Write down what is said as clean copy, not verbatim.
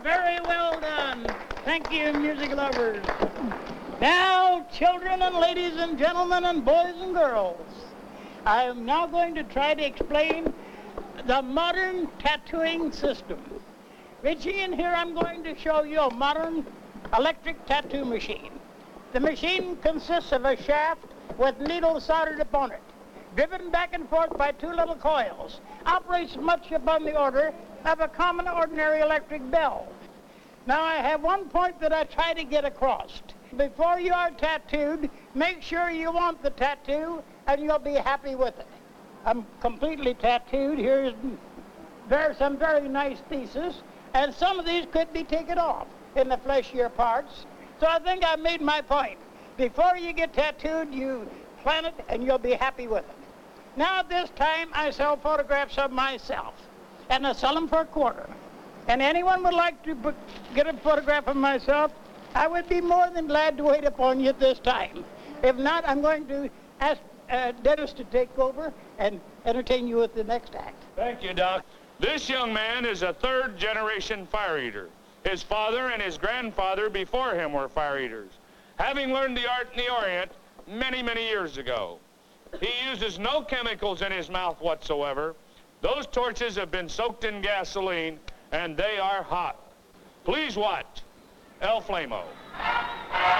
Very well done. Thank you, music lovers. Now, children and ladies and gentlemen and boys and girls, I am now going to try to explain the modern tattooing system. Richie, in here I'm going to show you a modern electric tattoo machine. The machine consists of a shaft with needles soldered upon it, driven back and forth by two little coils. Operates much upon the order of a common ordinary electric bell. Now I have one point that I try to get across. Before you are tattooed, make sure you want the tattoo and you'll be happy with it. I'm completely tattooed. There's some very nice pieces, and some of these could be taken off in the fleshier parts. So I think I've made my point. Before you get tattooed, you plan it and you'll be happy with it. Now at this time, I sell photographs of myself, and I sell them for a quarter. And anyone would like to get a photograph of myself, I would be more than glad to wait upon you at this time. If not, I'm going to ask Dennis to take over and entertain you with the next act. Thank you, Doc. This young man is a third-generation fire eater. His father and his grandfather before him were fire eaters, having learned the art in the Orient many, many years ago. He uses no chemicals in his mouth whatsoever. Those torches have been soaked in gasoline, and they are hot. Please watch El Flamo.